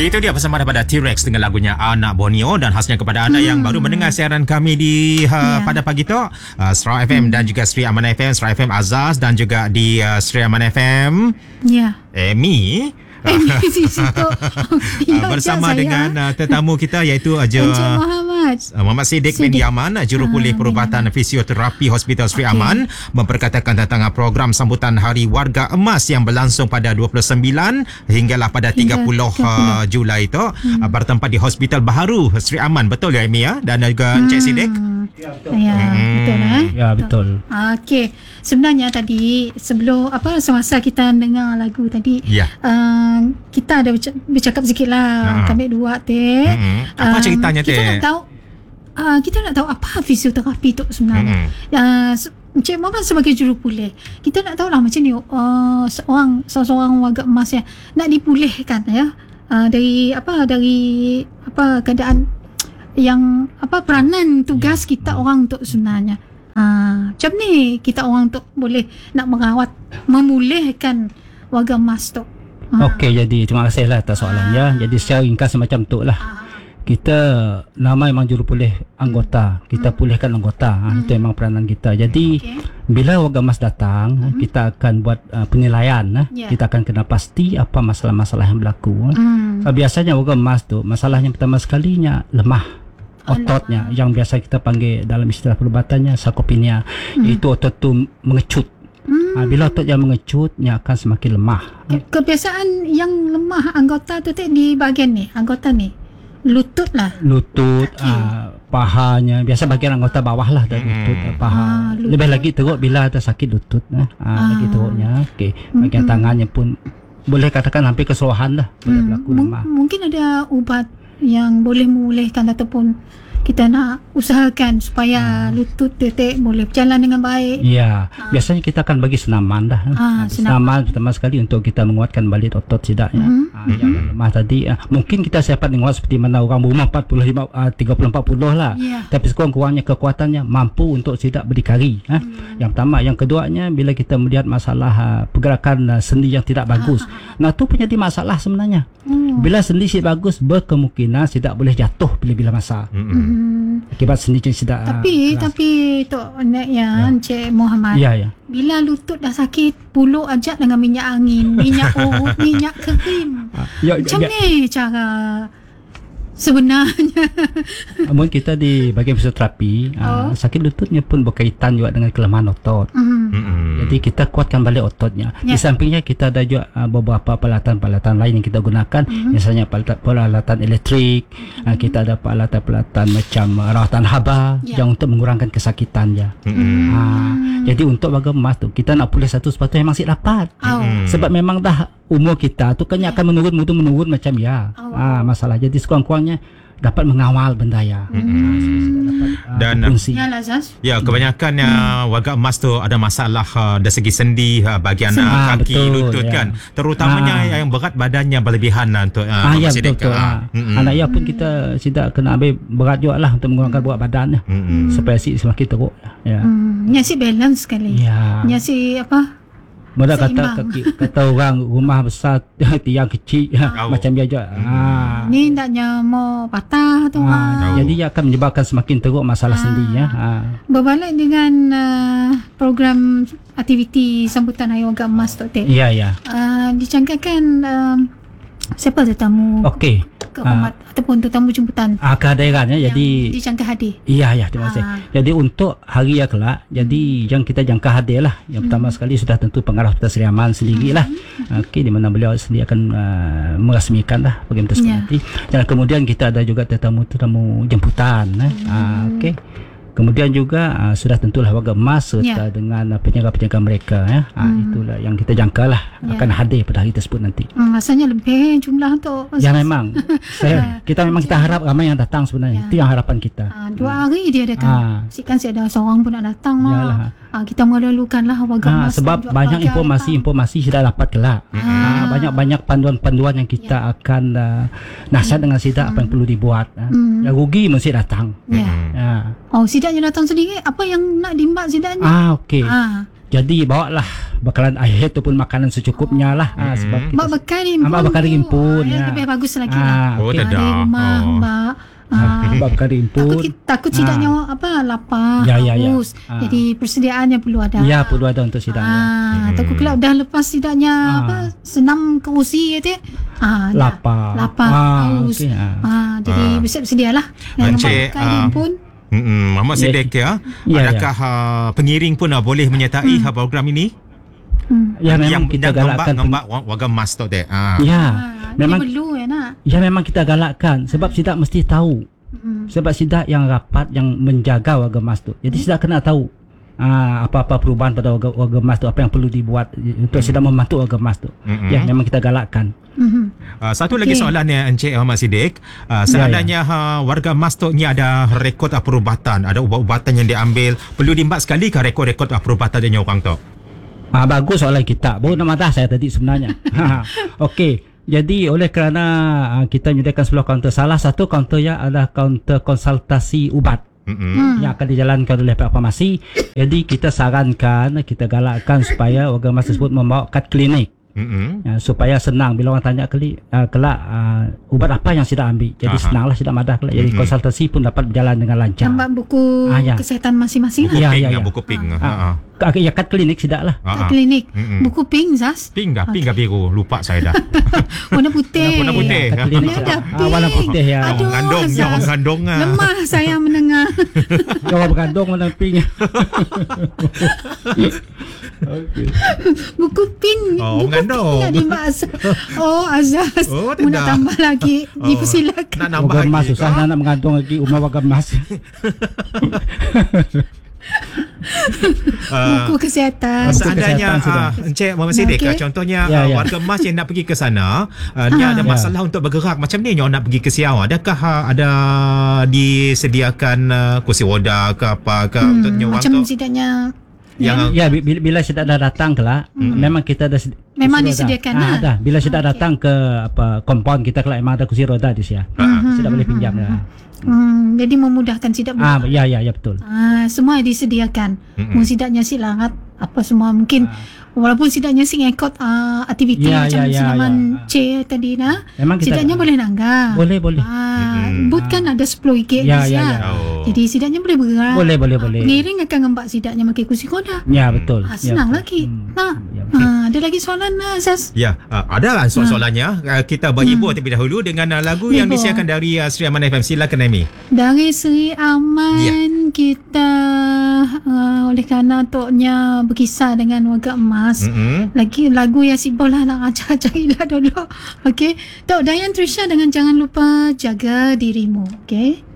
Itu dia persembahan daripada T-Rex dengan lagunya Anak Borneo, dan khasnya kepada anda yang baru mendengar siaran kami di pada pagi tu, Sra FM dan juga Sri Aman FM, Sra FM Azaz dan juga di Sri Aman FM. Ya. Emi bersama dengan tetamu kita iaitu Encik Muhammad Siddiq bin Yaman, jurupulih perubatan fisioterapi Hospital Sri Aman, memperkatakan tentang program sambutan Hari Warga Emas yang berlangsung pada 29 hinggalah pada 30 Julai itu, bertempat di Hospital Baharu Sri Aman. Betul ya Emi ya? Dan juga Encik Siddiq? Ya, betul Ya, betul. Okey. Sebenarnya tadi sebelum semasa kita dengar lagu tadi, kita ada bercakap sikit lah kami dua teh. Apa ceritanya teh? Kita nak tahu apa fisioterapi tu sebenarnya. Encik Muhammad sebagai jurupulih, kita nak tahu lah macam ni seorang warga emas yang nak dipulihkan dari keadaan yang peranan tugas kita orang untuk sebenarnya. Macam ni kita orang tu boleh nak merawat, memulihkan warga emas tu. Okey, jadi terima kasih lah atas soalannya. Jadi secara ringkas macam tu lah. Kita nama memang jurupulih anggota, kita pulihkan anggota. Itu memang peranan kita. Jadi bila warga emas datang, kita akan buat penilaian. Kita akan kena pasti apa masalah-masalah yang berlaku. Biasanya warga emas tu masalahnya pertama sekalinya lemah ototnya, yang biasa kita panggil dalam istilah perubatannya sarkopenia. Itu otot tu mengecut. Bila otot yang mengecut, dia akan semakin lemah. Kebiasaan yang lemah anggota tu di bahagian ni, anggota ni lutut lah. Lutut, pahanya. Biasa bahagian anggota bawah lah dari lutut, paha. Lutut. Lebih lagi teruk bila ada sakit lutut. Lagi teruknya. Bahagian tangannya pun boleh katakan hampir keseluruhan lah boleh berlaku lemah. Mungkin ada ubat yang boleh memulihkan ataupun kita nak usahakan supaya lutut tetek boleh berjalan dengan baik. Ya, biasanya kita akan bagi senaman dah. Senaman pertama sekali untuk kita menguatkan balik otot sidaknya. Yang lemah tadi, mungkin kita dapat menguat seperti mana orang berumur 30-40 lah. Tapi sekurang-kurangnya kekuatannya mampu untuk sidak berdikari. Yang pertama. Yang keduanya, bila kita melihat masalah pergerakan sendi yang tidak bagus. Nah, tu punya masalah sebenarnya. Bila sendi tidak bagus, berkemungkinan sidak boleh jatuh bila-bila masa. Akibat sendi tidak. Tapi Tok Nek Encik Muhammad. Bila lutut dah sakit, puluk ajak dengan minyak angin, minyak urut, minyak kering. Macam ni cara sebenarnya. Namun kita di bahagian fisioterapi, sakit lututnya pun berkaitan juga dengan kelemahan otot. Jadi kita kuatkan balik ototnya. Di sampingnya kita ada juga beberapa peralatan-peralatan lain yang kita gunakan. Misalnya peralatan elektrik, kita ada peralatan-peralatan macam rawatan haba yang untuk mengurangkan kesakitannya. Jadi untuk warga emas tu, kita nak pulih satu sepatu memang masih dapat. Sebab memang dah umur kita tu kan akan menurun macam masalah. Jadi sekurang-kurangnya dapat mengawal benda dan kebanyakan warga emas tu ada masalah dari segi sendi, bahagian kaki, lutut kan, terutamanya yang berat badannya berlebihan untuk betul. Anak ia pun kita tidak kena ambil berat juga lah untuk mengurangkan berat badan supaya semakin teruk. Nyasi balance sekali. Nyasi Mula kata orang rumah besar tiang kecil macam biasa. Ni hendaknya mau patah tu. Jadi ia akan menyebabkan semakin teruk masalah sendi. Berbalik dengan program aktiviti sambutan Hari Warga Emas tu Tek. Dicangkakan siapa tetamu kehormat ataupun tetamu jemputan kehadirannya jadi dijangka hadir. Terima kasih. Jadi untuk hari yang kelak, jadi yang kita jangka hadir lah, yang pertama sekali sudah tentu pengarah Hospital Sri Aman sendirilah. Di mana beliau sendiri akan merasmikan lah program tersebut nanti. Dan kemudian kita ada juga tetamu jemputan. Kemudian juga sudah tentulah warga emas serta dengan penjaga-penjaga mereka. Itulah yang kita jangka lah akan hadir pada hari tersebut nanti. Rasanya lebih jumlah tu. Memang kita harap ramai yang datang sebenarnya. Itu yang harapan kita. 2 hari dia datang. Sikan ada seorang pun nak datang lah. Kita melalukan lah warga emas. Sebab banyak informasi sudah dapat kelak. Banyak panduan-panduan yang kita akan nasihat dengan sidak apa yang perlu dibuat. Yang rugi mesti datang. Sidaknya datang sendiri. Apa yang nak dimbak sidaknya? Jadi bawalah bekalan air ataupun makanan secukupnya lah. Sebab Mbak bekal rimpun. Mbak bekal rimpun. Lebih bagus lagi lah. tak Ada rumah Mbak. Mbak bekal rimpun. Takut sidaknya lapar. Haus. Jadi persediaannya perlu ada. Ya, perlu ada untuk sidaknya. Takut kalau dah lepas sidaknya senam ke usi kata. Lapar. Haus. Okay. Jadi bersedia-sedialah. Encik pun. Muhammad Siddiq adakah pengiring pun boleh menyertai program ini? Ya, memang kita galakkan ngembak warga emas tu dek. Memang perlu nak. Ya, memang kita galakkan sebab sidak mesti tahu. Sebab sidak yang rapat yang menjaga warga emas tu. Jadi sidak kena tahu apa-apa perubahan pada warga emas tu, apa yang perlu dibuat untuk sidak membantu warga emas tu. Ya, memang kita galakkan. Satu lagi soalan ya Encik Muhammad Siddiq. Seandainya warga emas tu ni ada rekod perubatan, ada ubat-ubatan yang diambil, perlu diimbat sekali ke rekod-rekod perubatan dia orang tu? Bagus soalan kita. Baru nak madah saya tadi sebenarnya. Okey. Jadi oleh kerana kita menyediakan sebuah kaunter, salah satu kaunternya adalah kaunter konsultasi ubat yang akan dijalankan oleh pihak farmasi. Jadi kita sarankan, kita galakkan supaya warga emas tersebut membawa kad klinik. Supaya senang bila orang tanya kelak ubat apa yang sudah ambil. Jadi senanglah sudah madah kelak. Jadi konsultasi pun dapat berjalan dengan lancar. Nampak buku kesihatan masing-masing lah. Ya. Buku pink. Ya, kad klinik sidaklah. Kad klinik. Buku pink Zas. Pink ke biru? Lupa saya dah. Warna putih. Warna putih. Kad klinik ada pink. warna putih ya. Aduh, Orang mengandung. Lemah saya mendengar. Orang berkandung warna pink. Buku pink. Buku mengandung. Azaz. Mau nak tambah lagi. Dipersilakan. Nak nambah warga emas lagi. susah nak mengandung lagi umur warga emas. Buku kesihatan. Seandainya Encik Muhammad Siddiq, contohnya warga emas yang nak pergi ke sana, dia ada masalah untuk bergerak, macam ni yang nak pergi ke Siau, adakah ada disediakan kursi roda ke apa ke untuknya orang macam tu? sidaknya bila sudah datang kelak, memang kita ada memang disediakan dah. Bila sudah datang ke kompon kita kelak memang ada kursi roda di sana. Sudah boleh pinjam dah. Jadi memudahkan sidak ya betul. Semua disediakan. Sidaknya silangat apa semua mungkin walaupun sidaknya sing ikut aktiviti macam sinaman C tadi sidaknya boleh nangga. Boleh. But kan ada 10 RM Jadi sidaknya boleh bergerak. Boleh. Pengiring akan ngembak sidaknya pakai kursi roda. Ya betul. Senang lagi. Ada lagi soalan Azaz? Ya, ada soalannya. Kita berhibur terlebih dahulu dengan lagu yang disiarkan dari Sri Aman FM. Silakan Amy. Dari Sri Aman kita oleh kerana toknya berkisar dengan warga emas. Lagi lagu yang sibol lah nak cari lah dulu. Okey. Tok Dayan Trisha dengan jangan lupa jaga dirimu. Okey.